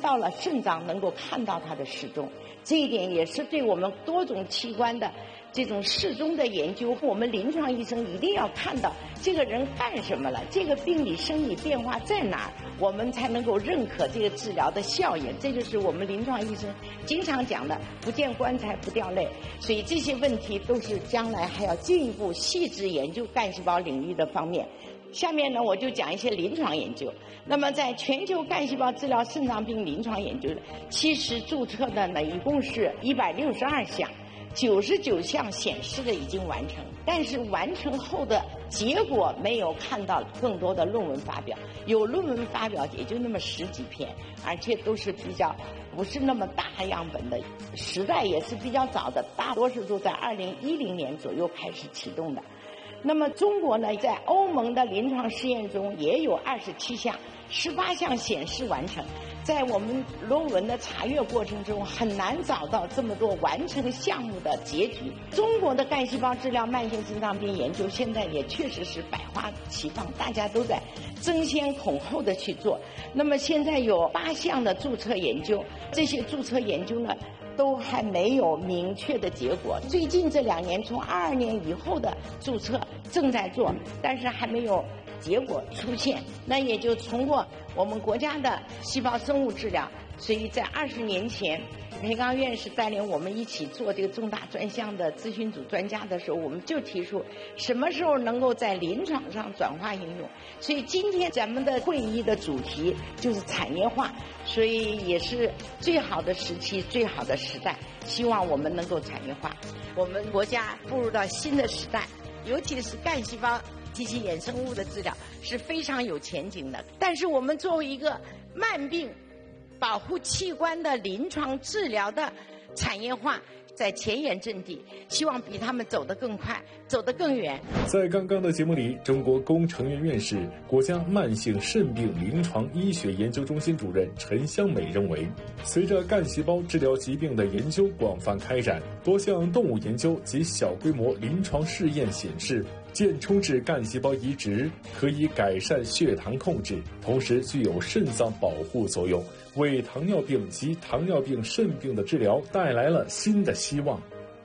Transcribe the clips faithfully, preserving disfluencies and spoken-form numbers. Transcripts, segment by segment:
到了肾脏能够看到它的时钟，这一点也是对我们多种器官的这种时钟的研究，我们临床医生一定要看到这个人干什么了，这个病理生理变化在哪儿，我们才能够认可这个治疗的效应。这就是我们临床医生经常讲的不见棺材不掉泪。所以这些问题都是将来还要进一步细致研究干细胞领域的方面。下面呢，我就讲一些临床研究。那么在全球干细胞治疗肾脏病临床研究，其实注册的呢一共是一百六十二项，九十九项显示的已经完成，但是完成后的结果没有看到更多的论文发表，有论文发表也就那么十几篇，而且都是比较不是那么大样本的，时代也是比较早的，大多数都在二零一零年左右开始启动的。那么中国呢，在欧盟的临床试验中也有二十七项，十八项显示完成。在我们论文的查阅过程中，很难找到这么多完成项目的结局。中国的干细胞治疗慢性肾脏病研究现在也确实是百花齐放，大家都在争先恐后的去做。那么现在有八项的注册研究，这些注册研究呢都还没有明确的结果。最近这两年，从二二年以后的注册正在做，但是还没有结果出现。那也就通过我们国家的细胞生物治疗，所以在二十年前，裴刚院士带领我们一起做这个重大专项的咨询组专家的时候，我们就提出什么时候能够在临床上转化应用。所以今天咱们的会议的主题就是产业化，所以也是最好的时期、最好的时代，希望我们能够产业化。我们国家步入到新的时代，尤其是干细胞及其衍生物的治疗是非常有前景的。但是我们作为一个慢病保护器官的临床治疗的产业化，在前沿阵地，希望比他们走得更快，走得更远。 在刚刚的节目里，中国工程院院士、国家慢性肾病临床医学研究中心主任陈香美认为，随着干细胞治疗疾病的研究广泛开展，多项动物研究及小规模临床试验显示，间充质干细胞移植可以改善血糖控制，同时具有肾脏保护作用，为糖尿病及糖尿病肾病的治疗带来了新的希望。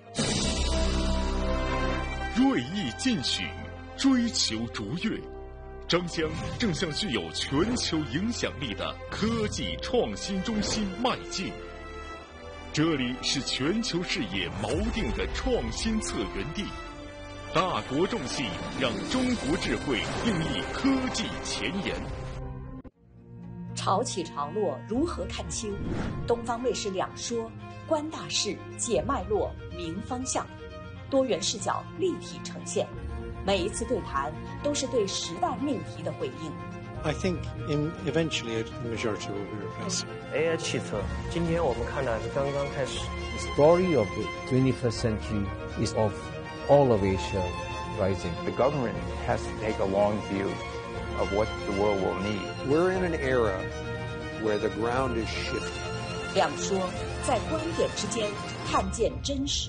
锐意进取，追求卓越，张江正向具有全球影响力的科技创新中心迈进。这里是全球视野锚定的创新策源地，大国重器让中国智慧定义科技前沿。 潮起潮落，如何看清？东方卫视两说，观大势，解脉络，明方向，多元视角立体呈现。每一次对谈都是对时代命题的回应。 I think in eventually the majority will be replaced. A I 汽车，今天我们看的是刚刚开始。 The story of the twenty-first century is of all of Asia rising. The government has to take a long view of what the world will need. We're in an era where the ground is shifting. 两说，在观点之间看见真实。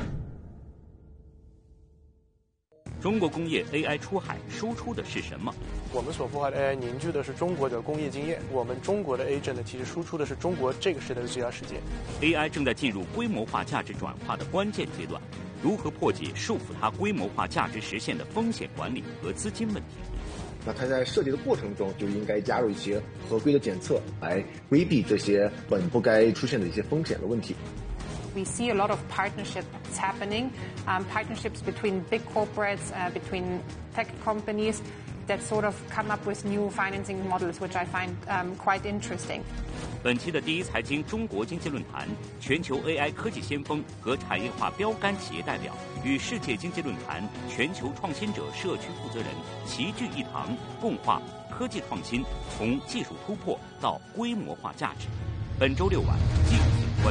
中国工业 A I 出海输出的是什么？ 我们所孵化的 A I 凝聚的是中国的工业经验，我们中国的 agent 呢，其实输出的是中国这个时代的最佳实践。 A I 正在进入规模化价值转化的关键阶段，如何破解束缚它规模化价值实现的风险管理和资金问题？ 那它在设计的过程中就应该加入一些合规的检测，来规避这些本不该出现的一些风险的问题。 We see a lot of partnerships happening, um, partnerships between big corporates, uh, between tech companies that sort of come up with new financing models, which I find um, quite interesting. 本期的第一财经中国经济论坛，全球 A I 科技先锋和产业化标杆企业代表与世界经济论坛全球创新者社区负责人齐聚一堂，共话科技创新从技术突破到规模化价值。本周六晚继续。